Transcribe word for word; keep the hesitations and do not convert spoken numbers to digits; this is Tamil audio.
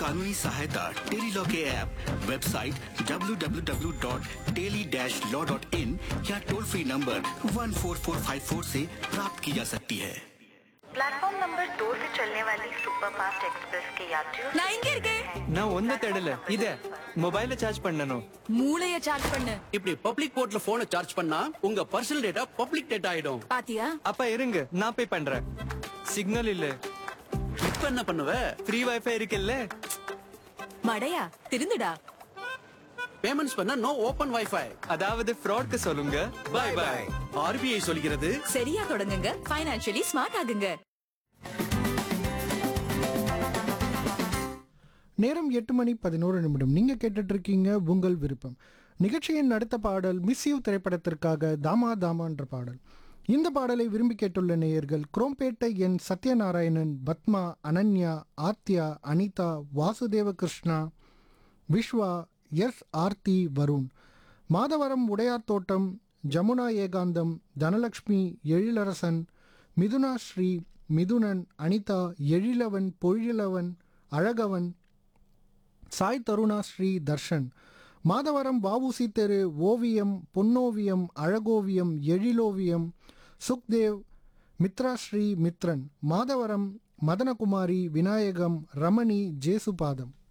कानूनी सहायता टेली लॉ के app, website W W W dot tele dash law dot in या toll free number one four four five four से प्राप्त की जा सकती है। प्लेटफॉर्म नंबर दो से चलने वाली सुपर फास्ट एक्सप्रेस के यात्रियों நான் இங்க இருக்கேன். நான் ஒன்ன தேடல இத மொபைல சார்ஜ் பண்ணனும். மூளைய சார்ஜ் பண்ணு. இப்படி பப்ளிக் போர்ட்ல போனை சார்ஜ் பண்ணா உங்க பர்சனல் டேட்டா பப்ளிக் டேட்டா ஆயிடும். பாத்தியா? அப்ப இருங்க நான் பே பண்றேன். சிக்னல் இல்ல. இப்ப என்ன பண்ணுவ? ஃப்ரீ வைஃபை இருக்குல்ல? மடையா திருந்துடா. பேமெண்ட்ஸ் பண்ணா நோ ஓபன் வைஃபை. அதாவது ஃப்ராட்க்கு சொல்லுங்க. By by. ஆர்பிஐ சொல்கிறது சரியா தொடங்குங்க, ஃபைனான்சியலி ஸ்மார்ட் ஆகுங்க. நேரம் எட்டு மணி பதினோரு நிமிடம். நீங்கள் கேட்டுட்டு இருக்கீங்க உங்கள் விருப்பம் நிகழ்ச்சியின் அடுத்த பாடல் மிஸ் யூ திரைப்படத்திற்காக தாமா தாமான்ற பாடல். இந்த பாடலை விரும்பி கேட்டுள்ள நேயர்கள் குரோம்பேட்டை என் சத்யநாராயணன், பத்மா, அனன்யா, ஆத்யா, அனிதா, வாசுதேவ கிருஷ்ணா, விஸ்வா, எஸ் ஆர்த்தி, வருண், மாதவரம், உடையார் தோட்டம், ஜமுனா ஏகாந்தம், தனலக்ஷ்மி, எழிலரசன், மிதுனா ஸ்ரீ, மிதுனன், அனிதா, எழிலவன், பொழிலவன், அழகவன், சாய் தருணா ஸ்ரீ, தர்ஷன், மாதவரம், வாவுசி தெரு, ஓவியம், பொன்னோவியம், அழகோவியம், எழிலோவியம், சுக்தேவ், மித்ராஸ்ரீ, மித்ரன், மாதவரம், மதனகுமாரி, விநாயகம், ரமணி, ஜேசுபாதம்.